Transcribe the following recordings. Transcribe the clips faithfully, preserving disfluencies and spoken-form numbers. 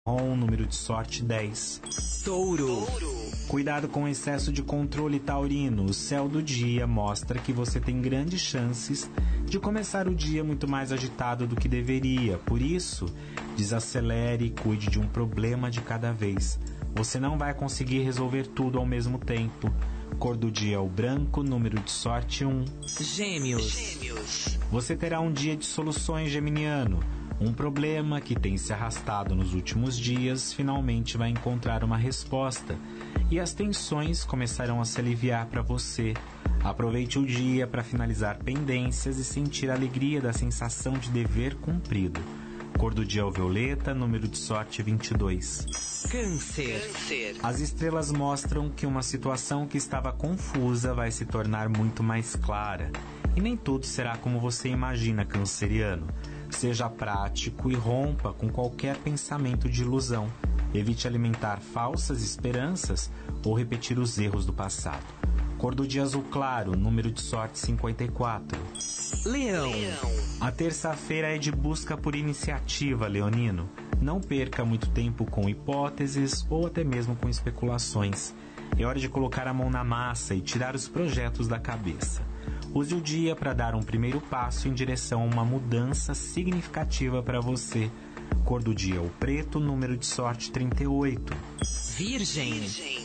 marrom, número de sorte dez. Touro. Cuidado com o excesso de controle taurino. O céu do dia mostra que você tem grandes chances de começar o dia muito mais agitado do que deveria. Por isso, desacelere e cuide de um problema de cada vez. Você não vai conseguir resolver tudo ao mesmo tempo. Cor do dia é o branco, número de sorte um. Gêmeos. Gêmeos. Você terá um dia de soluções, geminiano. Um problema que tem se arrastado nos últimos dias finalmente vai encontrar uma resposta e as tensões começarão a se aliviar para você. Aproveite o dia para finalizar pendências e sentir a alegria da sensação de dever cumprido. Cor do dia é o violeta, número de sorte vinte e dois. Câncer. Câncer. As estrelas mostram que uma situação que estava confusa vai se tornar muito mais clara. E nem tudo será como você imagina, canceriano. Seja prático e rompa com qualquer pensamento de ilusão. Evite alimentar falsas esperanças ou repetir os erros do passado. Cor do dia azul claro, número de sorte cinquenta e quatro. Leão. A terça-feira é de busca por iniciativa, leonino. Não perca muito tempo com hipóteses ou até mesmo com especulações. É hora de colocar a mão na massa e tirar os projetos da cabeça. Use o dia para dar um primeiro passo em direção a uma mudança significativa para você. Cor do dia é o preto, número de sorte trinta e oito. Virgem.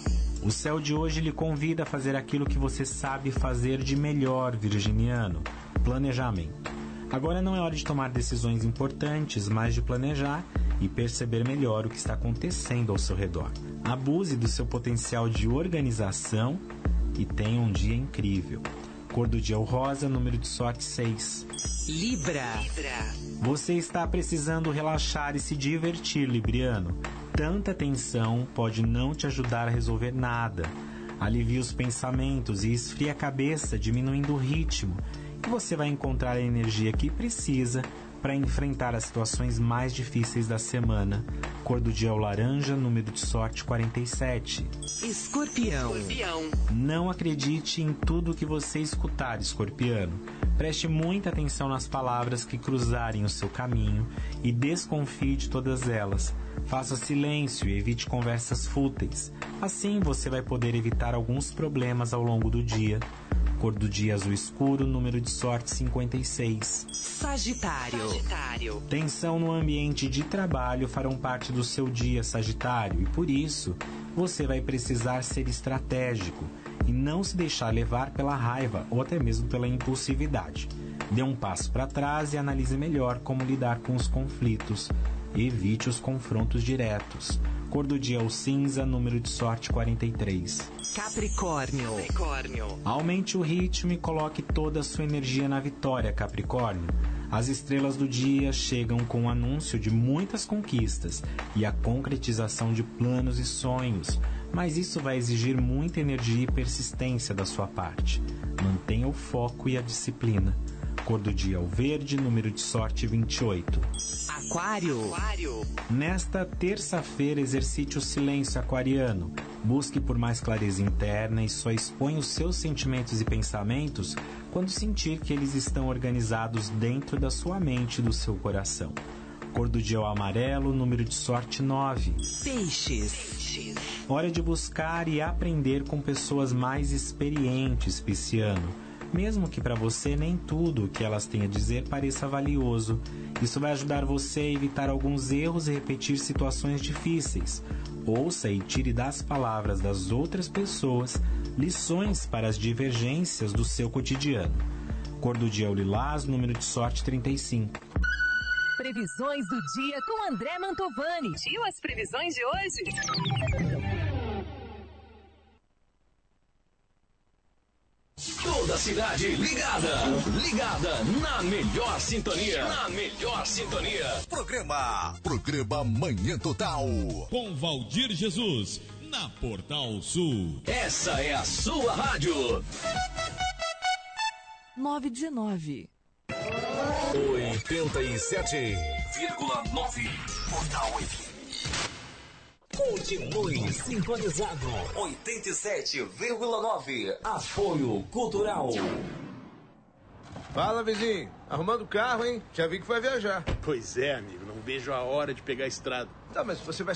O céu de hoje lhe convida a fazer aquilo que você sabe fazer de melhor, virginiano. Planejamento. Agora não é hora de tomar decisões importantes, mas de planejar e perceber melhor o que está acontecendo ao seu redor. Abuse do seu potencial de organização e tenha um dia incrível. Cor do dia é o rosa, número de sorte seis. Libra. Você está precisando relaxar e se divertir, libriano. Tanta tensão pode não te ajudar a resolver nada. Alivie os pensamentos e esfrie a cabeça, diminuindo o ritmo. E você vai encontrar a energia que precisa para enfrentar as situações mais difíceis da semana. Cor do dia é o laranja, número de sorte quarenta e sete. Escorpião. Não acredite em tudo que você escutar, escorpiano. Preste muita atenção nas palavras que cruzarem o seu caminho e desconfie de todas elas. Faça silêncio e evite conversas fúteis. Assim você vai poder evitar alguns problemas ao longo do dia. Cor do dia azul escuro, número de sorte cinquenta e seis. Sagitário. Sagitário. Tensão no ambiente de trabalho farão parte do seu dia, Sagitário, e por isso você vai precisar ser estratégico e não se deixar levar pela raiva ou até mesmo pela impulsividade. Dê um passo para trás e analise melhor como lidar com os conflitos. Evite os confrontos diretos. Cor do dia é o cinza, número de sorte quarenta e três. Capricórnio. Capricórnio. Aumente o ritmo e coloque toda a sua energia na vitória, Capricórnio. As estrelas do dia chegam com o anúncio de muitas conquistas e a concretização de planos e sonhos, mas isso vai exigir muita energia e persistência da sua parte. Mantenha o foco e a disciplina. Cor do dia é o verde, número de sorte vinte e oito. Aquário. Nesta terça-feira, exercite o silêncio aquariano. Busque por mais clareza interna e só exponha os seus sentimentos e pensamentos quando sentir que eles estão organizados dentro da sua mente e do seu coração. Cor do dia é o amarelo, número de sorte nove. Peixes. Hora de buscar e aprender com pessoas mais experientes, pisciano. Mesmo que para você nem tudo o que elas têm a dizer pareça valioso. Isso vai ajudar você a evitar alguns erros e repetir situações difíceis. Ouça e tire das palavras das outras pessoas lições para as divergências do seu cotidiano. Cor do dia é o lilás, número de sorte trinta e cinco. Previsões do dia com André Mantovani. Viu as previsões de hoje? Toda a cidade ligada, ligada na melhor sintonia, na melhor sintonia. Programa, programa Manhã Total. Com Valdir Jesus, na Portal Sul. Essa é a sua rádio. nove dezenove. oitenta e sete vírgula nove. Portal F M. Continue sintonizado. oitenta e sete vírgula nove. Apoio Cultural. Fala, vizinho. Arrumando o carro, hein? Já vi que vai viajar. Pois é, amigo. Não vejo a hora de pegar a estrada. Tá, mas você vai